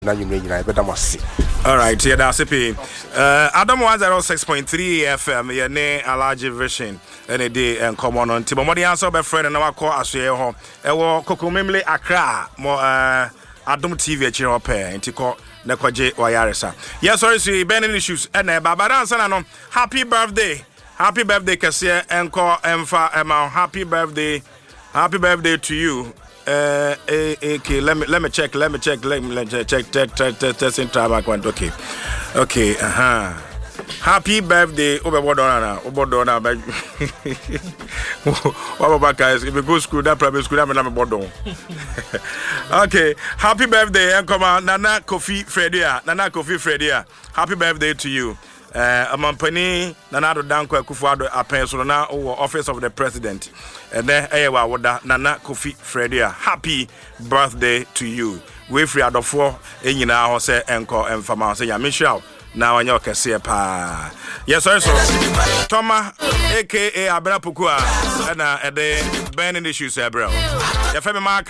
na nyumre nyina be da mo ase. All right, yeah, that's it. Adam 106.3 FM, yeah, ne Alaji Vision, and a day and come on Timomodi answer by friend and our call as we ho. Ewo Kokomemle Accra, more Adam TV at your pair, and Tico Nekwaje Wayaresa. Yes, sorry, see, Ben issues, and Babadan Sanano, happy birthday, Cassia, and call Emfa Emma, happy birthday to you. Okay, let me check testing time. Okay, happy birthday Obodona what guys, if you go school that private school I'm bodon. Okay, happy birthday and come on Nana Kofi Fredia, happy birthday to you. Amampani Nanado Danko Kufuado Apenso na office of the president. And then Nana Kofi Fredia. Happy birthday to you. We free out of 4 enyina ho se enko emfama se ya Michelle na wanyo kese pa. Yes sir so. Toma aka Abena Pukua na ede Ben in the shoes bro. Ya femi mark